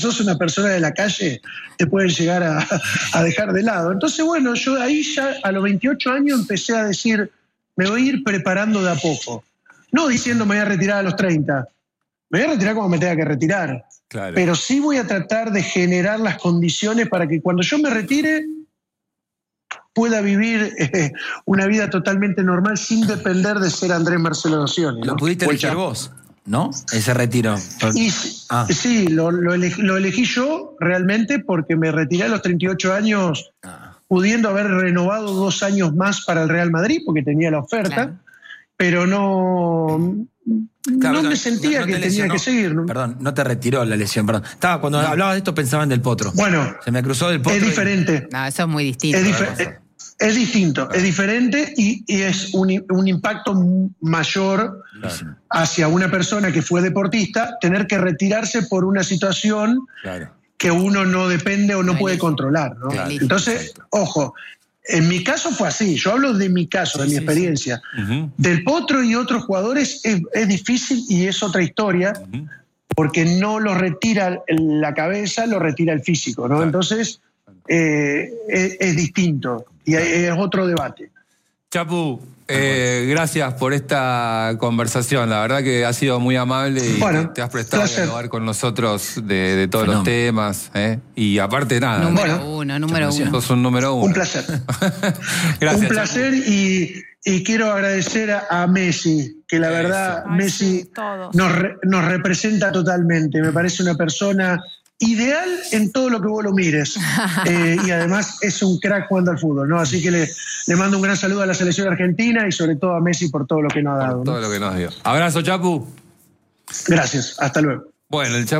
sos una persona de la calle, te pueden llegar a dejar de lado. Entonces, bueno, yo ahí ya a los 28 años empecé a decir, me voy a ir preparando de a poco. No diciendo me voy a retirar a los 30. Me voy a retirar como me tenga que retirar. Claro. Pero sí voy a tratar de generar las condiciones para que cuando yo me retire pueda vivir una vida totalmente normal sin depender de ser Andrés Marcelo Nocioni, ¿no? Lo pudiste elegir vos, ¿no? Ese retiro. Sí, lo elegí yo realmente porque me retiré a los 38 años pudiendo haber renovado 2 años más para el Real Madrid porque tenía la oferta, claro. Pero no me sentía que tenía que seguir, ¿no? Perdón, no te retiró la lesión, perdón. Cuando hablabas de esto pensaba en Del Potro. Bueno, se me cruzó Del Potro. Es diferente. No, eso es muy distinto. Es distinto, es diferente y es un impacto mayor hacia una persona que fue deportista, tener que retirarse por una situación que uno no depende o no puede controlar, ¿no? Claro. Entonces, ojo, en mi caso fue así, yo hablo de mi caso, de mi experiencia. Del Potro y otros jugadores es difícil y es otra historia, porque no lo retira la cabeza, lo retira el físico, ¿no? Claro. Entonces, es distinto y es otro debate. Chapu, gracias por esta conversación. La verdad que has sido muy amable y te has prestado a dialogar con nosotros de todos los temas. Y aparte, nada. Número uno. Sos un número uno. Un placer. Gracias. Un placer y quiero agradecer a Messi, que la verdad Messi nos representa totalmente. Me parece una persona ideal en todo lo que vos lo mires. Y además es un crack jugando al fútbol, ¿no? Así que le mando un gran saludo a la selección argentina y sobre todo a Messi por todo lo que nos ha dado. Por todo lo que nos dio. Abrazo, Chapu. Gracias, hasta luego. Bueno, el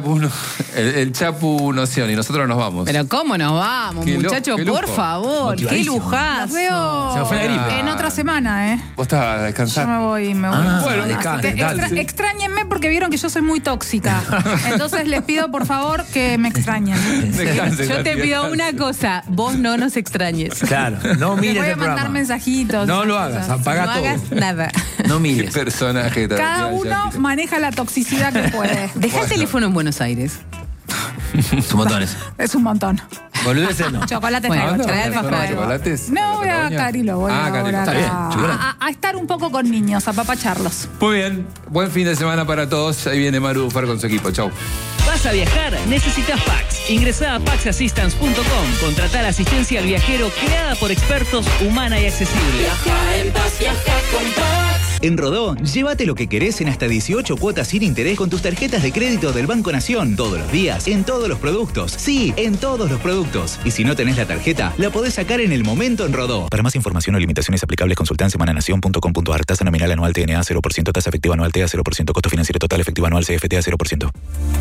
Chapu Nocioni, nosotros nos vamos. Pero ¿cómo nos vamos, muchachos? Por favor, qué lujazo. Los veo se me fue la gripe. en otra semana, ¿eh? Vos estás a descansar. Yo me voy. Bueno, Extrañenme porque vieron que yo soy muy tóxica. Entonces les pido, por favor, que me extrañen. Yo te pido una cosa, vos no nos extrañes. Claro, no mires voy a el mandar programa. mensajitos. No lo hagas, apagá todo. No hagas nada. No mires. Qué personaje. Cada uno maneja la toxicidad que puede. Deja el teléfono en Buenos Aires. Son montones. Es un montón. Boludeces no. Chocolates ¿Chocolates? No, voy a Carilo. Voy Carilo. Está bien, a estar un poco con niños, a papacharlos. Muy bien. Buen fin de semana para todos. Ahí viene Maru Bufar con su equipo. Chau. ¿Vas a viajar? Necesitas Pax. Ingresá a paxassistance.com. Contratá la asistencia al viajero creada por expertos, humana y accesible. Viaja en paz, viaja con Pax. En Rodó, llévate lo que querés en hasta 18 cuotas sin interés con tus tarjetas de crédito del Banco Nación. Todos los días, en todos los productos. Sí, en todos los productos. Y si no tenés la tarjeta, la podés sacar en el momento en Rodó. Para más información o limitaciones aplicables, consultá en semananación.com.ar. Tasa nominal anual TNA 0%, tasa efectiva anual TA 0%, costo financiero total efectivo anual CFTA 0%.